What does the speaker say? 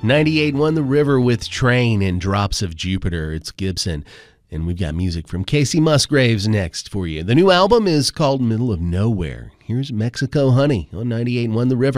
98.1 The River with Train and Drops of Jupiter. It's Gibson. And we've got music from Casey Musgraves next for you. The new album is called Middle of Nowhere. Here's Mexico Honey on 98.1 The River.